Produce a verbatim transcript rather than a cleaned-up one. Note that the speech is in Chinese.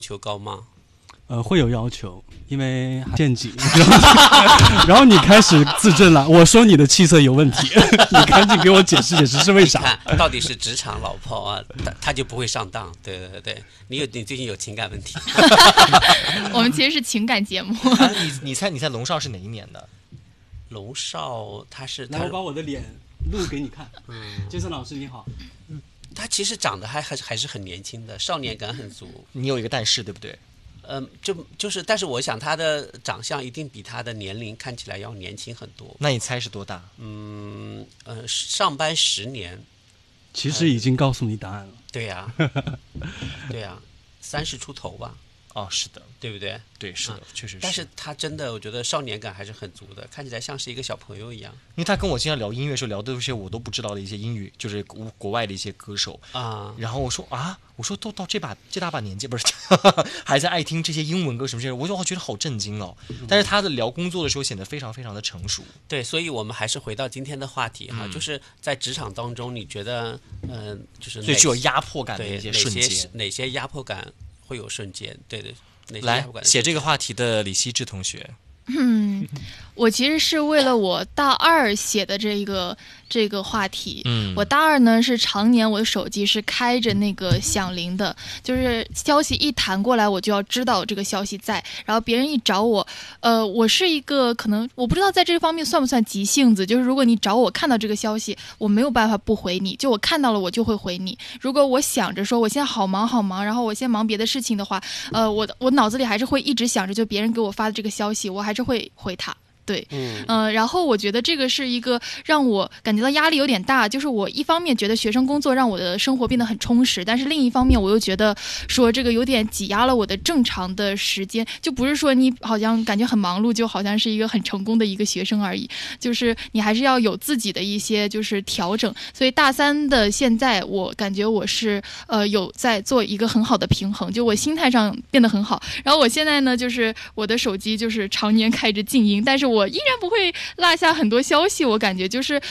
求高吗？ 呃，会有要求，因为陷阱。然后你开始自证了，我说你的气色有问题，你赶紧给我解释解释是为啥？ 到底是职场老炮啊，他他就不会上当。对对对，你有你最近有情感问题。 我们其实是情感节目。 啊、你你猜你猜龙少是哪一年的？ 龙少他是， 来我把我的脸录给你看。嗯，杰森老师你好。 嗯，他其实长得还还还是很年轻的，少年感很足。 你有一个但是，对不对？ 嗯，就就是，但是我想他的长相一定比他的年龄看起来要年轻很多。 那你猜是多大？ 嗯呃，上班十年， 其实已经告诉你答案了。 对呀、啊，对呀、啊，三十出头吧。 哦，是的， 对不对？ 对，是的，嗯、确实是。 但是他真的，我觉得少年感还是很足的，看起来像是一个小朋友一样。 因为他跟我经常聊音乐的时候，聊的一些我都不知道的一些英语，就是国外的一些歌手啊。 然后我说啊，我说都到这把这大把年纪，不是还在爱听这些英文歌什么之类的，我就我觉得好震惊哦。嗯、但是他的聊工作的时候显得非常非常的成熟。 对，所以我们还是回到今天的话题哈，嗯、就是在职场当中，你觉得嗯、呃，就是最具有压迫感的一些瞬间， 哪些哪些压迫感会有瞬间？对对。 来写这个话题的李希志同学， 嗯，我其实是为了我大二写的这个这个话题。嗯，我大二呢是常年我的手机是开着那个响铃的，就是消息一弹过来我就要知道这个消息在，然后别人一找我，呃，我是一个可能我不知道在这方面算不算急性子，就是如果你找我看到这个消息，我没有办法不回你，就我看到了我就会回你。如果我想着说我现在好忙好忙，然后我先忙别的事情的话，呃，我我脑子里还是会一直想着就别人给我发的这个消息，我还是会回他。对，嗯、呃，然后我觉得这个是一个让我感觉到压力有点大，就是我一方面觉得学生工作让我的生活变得很充实，但是另一方面我又觉得说这个有点挤压了我的正常的时间，就不是说你好像感觉很忙碌，就好像是一个很成功的一个学生而已，就是你还是要有自己的一些就是调整。所以大三的现在，我感觉我是呃有在做一个很好的平衡，就我心态上变得很好。然后我现在呢，就是我的手机就是常年开着静音，但是我依然不会落下很多消息，我感觉就是